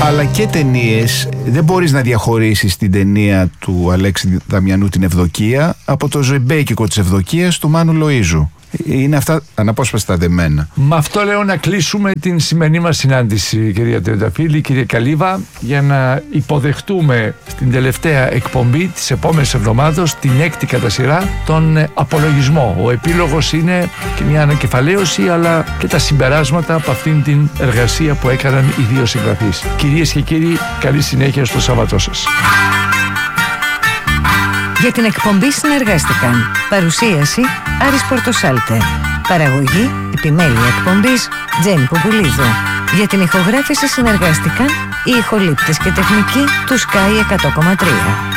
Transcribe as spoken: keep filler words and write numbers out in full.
αλλά και ταινίες. Δεν μπορείς να διαχωρίσεις την ταινία του Αλέξη Δαμιανού, την Ευδοκία, από το ζωημπέκικο της Ευδοκίας του Μάνου Λοΐζου. Είναι αυτά αναπόσπαστα δεμένα. Με αυτό λέω να κλείσουμε την σημερινή μας συνάντηση, κυρία Τριανταφύλλη, κύριε Καλύβα, για να υποδεχτούμε στην τελευταία εκπομπή της επόμενης εβδομάδος, την έκτη κατά σειρά, τον απολογισμό. Ο επίλογος είναι και μια ανακεφαλαίωση, αλλά και τα συμπεράσματα από αυτήν την εργασία που έκαναν οι δύο συγγραφείς. Κυρίες και κύριοι, καλή συνέχεια στο Σάββατό σας. Για την εκπομπή συνεργάστηκαν παρουσίαση Άρης Πορτοσάλτε, παραγωγή επιμέλεια εκπομπής Τζέννη Ποπουλίδου. Για την ηχογράφηση συνεργάστηκαν οι ηχολήπτες και τεχνικοί του Sky εκατό κόμμα τρία.